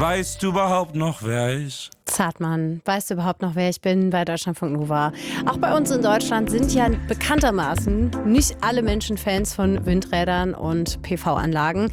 Weißt du überhaupt noch, wer ich? Zartmann, weißt du überhaupt noch, wer ich bin bei Deutschlandfunk Nova? Auch bei uns in Deutschland sind ja bekanntermaßen nicht alle Menschen Fans von Windrädern und PV-Anlagen.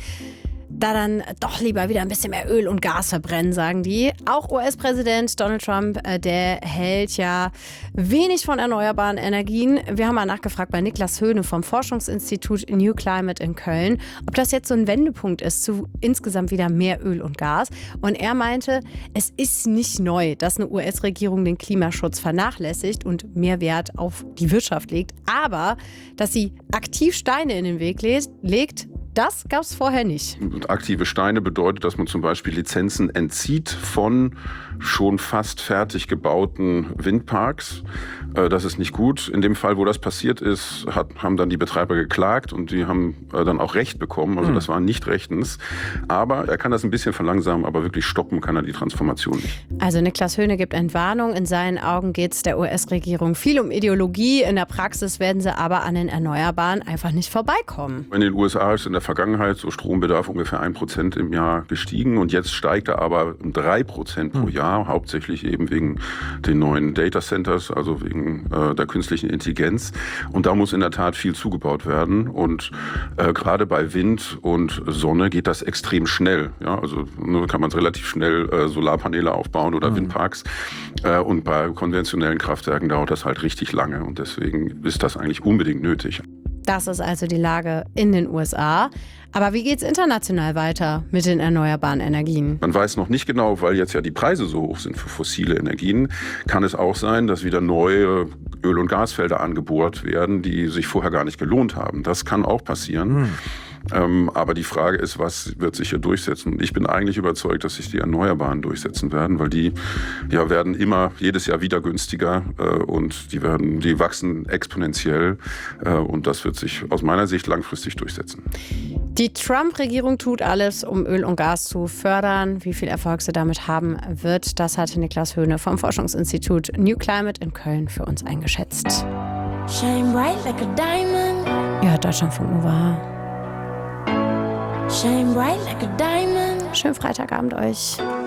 Da dann doch lieber wieder ein bisschen mehr Öl und Gas verbrennen, sagen die. Auch US-Präsident Donald Trump, der hält ja wenig von erneuerbaren Energien. Wir haben mal nachgefragt bei Niklas Höhne vom Forschungsinstitut New Climate in Köln, ob das jetzt so ein Wendepunkt ist zu insgesamt wieder mehr Öl und Gas. Und er meinte, es ist nicht neu, dass eine US-Regierung den Klimaschutz vernachlässigt und mehr Wert auf die Wirtschaft legt. Aber dass sie aktiv Steine in den Weg legt, das gab es vorher nicht. Aktive Steine bedeutet, dass man zum Beispiel Lizenzen entzieht von schon fast fertig gebauten Windparks. Das ist nicht gut. In dem Fall, wo das passiert ist, haben dann die Betreiber geklagt und die haben dann auch Recht bekommen. Also das war nicht rechtens. Aber er kann das ein bisschen verlangsamen, aber wirklich stoppen kann er die Transformation nicht. Also Niklas Höhne gibt Entwarnung. In seinen Augen geht es der US-Regierung viel um Ideologie. In der Praxis werden sie aber an den Erneuerbaren einfach nicht vorbeikommen. In den USA ist in der Vergangenheit so Strombedarf ungefähr 1% im Jahr gestiegen und jetzt steigt er aber um 3% pro Jahr, hauptsächlich eben wegen den neuen Data Centers, also wegen der künstlichen Intelligenz. Und da muss in der Tat viel zugebaut werden und gerade bei Wind und Sonne geht das extrem schnell. Ja, also nur kann man relativ schnell Solarpaneele aufbauen oder Windparks und bei konventionellen Kraftwerken dauert das halt richtig lange und deswegen ist das eigentlich unbedingt nötig. Das ist also die Lage in den USA. Aber wie geht es international weiter mit den erneuerbaren Energien? Man weiß noch nicht genau, weil jetzt ja die Preise so hoch sind für fossile Energien, kann es auch sein, dass wieder neue Öl- und Gasfelder angebohrt werden, die sich vorher gar nicht gelohnt haben. Das kann auch passieren. Aber die Frage ist, was wird sich hier durchsetzen? Ich bin eigentlich überzeugt, dass sich die Erneuerbaren durchsetzen werden, weil die ja werden immer jedes Jahr wieder günstiger und die wachsen exponentiell und das wird sich aus meiner Sicht langfristig durchsetzen. Die Trump-Regierung tut alles, um Öl und Gas zu fördern. Wie viel Erfolg sie damit haben wird, das hatte Niklas Höhne vom Forschungsinstitut New Climate in Köln für uns eingeschätzt. Shine bright like a diamond. Ja, Deutschlandfunk Nova. Shine bright like a diamond. Schönen Freitagabend euch.